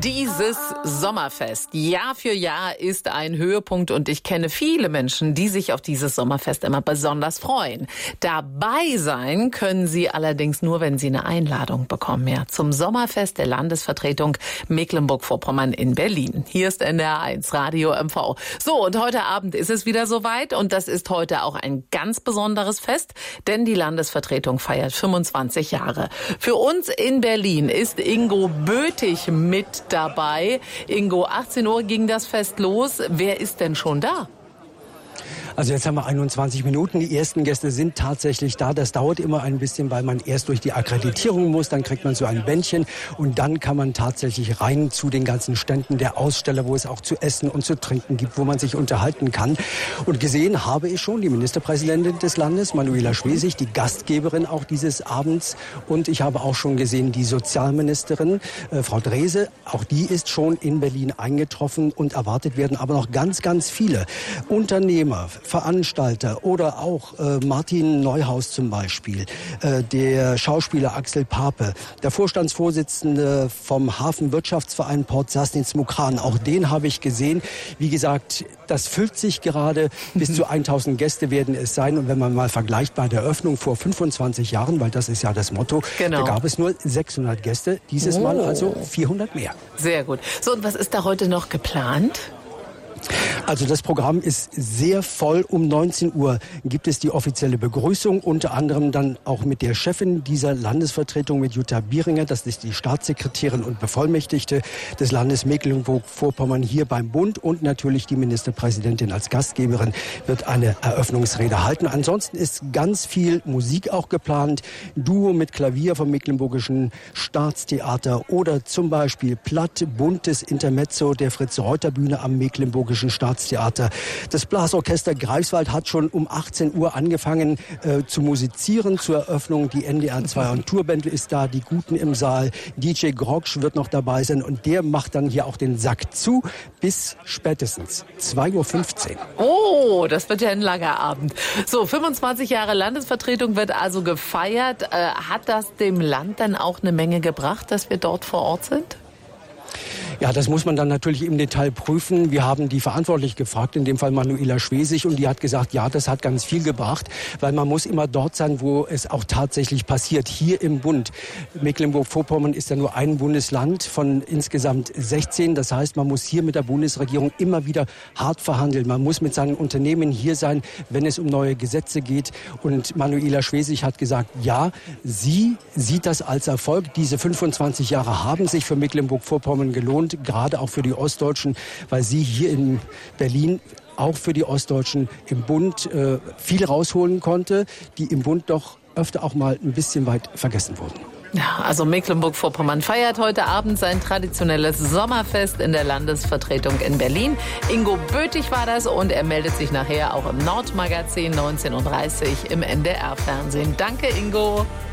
Dieses Sommerfest Jahr für Jahr ist ein Höhepunkt und ich kenne viele Menschen, die sich auf dieses Sommerfest immer besonders freuen. Dabei sein können sie allerdings nur, wenn sie eine Einladung bekommen, ja, zum Sommerfest der Landesvertretung Mecklenburg-Vorpommern in Berlin. Hier ist NDR1 Radio MV. So, und heute Abend ist es wieder soweit und das ist heute auch ein ganz besonderes Fest, denn die Landesvertretung feiert 25 Jahre. Für uns in Berlin ist Ingo Böthig mit dabei. Ingo, 18 Uhr ging das Fest los. Wer ist denn schon da? Also jetzt haben wir 21 Minuten. Die ersten Gäste sind tatsächlich da. Das dauert immer ein bisschen, weil man erst durch die Akkreditierung muss. Dann kriegt man so ein Bändchen und dann kann man tatsächlich rein zu den ganzen Ständen der Aussteller, wo es auch zu essen und zu trinken gibt, wo man sich unterhalten kann. Und gesehen habe ich schon die Ministerpräsidentin des Landes, Manuela Schwesig, die Gastgeberin auch dieses Abends. Und ich habe auch schon gesehen die Sozialministerin, Frau Drese. Auch die ist schon in Berlin eingetroffen und erwartet werden aber noch ganz, ganz viele Unternehmer, Veranstalter oder auch Martin Neuhaus zum Beispiel, der Schauspieler Axel Pape, der Vorstandsvorsitzende vom Hafenwirtschaftsverein Port Sassnitz-Mukran. Auch den habe ich gesehen. Wie gesagt, das füllt sich gerade. Bis zu 1000 Gäste werden es sein. Und wenn man mal vergleicht bei der Eröffnung vor 25 Jahren, weil das ist ja das Motto, da gab es nur 600 Gäste. Dieses Mal also 400 mehr. Sehr gut. So, und was ist da heute noch geplant? Also das Programm ist sehr voll. Um 19 Uhr gibt es die offizielle Begrüßung, unter anderem dann auch mit der Chefin dieser Landesvertretung, mit Jutta Bieringer. Das ist die Staatssekretärin und Bevollmächtigte des Landes Mecklenburg-Vorpommern hier beim Bund. Und natürlich die Ministerpräsidentin als Gastgeberin wird eine Eröffnungsrede halten. Ansonsten ist ganz viel Musik auch geplant. Duo mit Klavier vom Mecklenburgischen Staatstheater oder zum Beispiel Platt, buntes Intermezzo der Fritz-Reuter-Bühne am Mecklenburgischen Staatstheater. Das Blasorchester Greifswald hat schon um 18 Uhr angefangen zu musizieren zur Eröffnung. Die NDR 2 und Tourband ist da, die Guten im Saal. DJ Grogsch wird noch dabei sein und der macht dann hier auch den Sack zu bis spätestens 2:15 Uhr. Oh, das wird ja ein langer Abend. So, 25 Jahre Landesvertretung wird also gefeiert. Hat das dem Land dann auch eine Menge gebracht, dass wir dort vor Ort sind? Ja, das muss man dann natürlich im Detail prüfen. Wir haben die Verantwortlich gefragt, in dem Fall Manuela Schwesig, und die hat gesagt, ja, das hat ganz viel gebracht, weil man muss immer dort sein, wo es auch tatsächlich passiert, hier im Bund. Mecklenburg-Vorpommern ist ja nur ein Bundesland von insgesamt 16. Das heißt, man muss hier mit der Bundesregierung immer wieder hart verhandeln. Man muss mit seinen Unternehmen hier sein, wenn es um neue Gesetze geht. Und Manuela Schwesig hat gesagt, ja, sie sieht das als Erfolg. Diese 25 Jahre haben sich für Mecklenburg-Vorpommern gelohnt, gerade auch für die Ostdeutschen, weil sie hier in Berlin auch für die Ostdeutschen im Bund viel rausholen konnte, die im Bund doch öfter auch mal ein bisschen weit vergessen wurden. Ja, also Mecklenburg-Vorpommern feiert heute Abend sein traditionelles Sommerfest in der Landesvertretung in Berlin. Ingo Böthig war das und er meldet sich nachher auch im Nordmagazin 19:30 Uhr im NDR-Fernsehen. Danke, Ingo.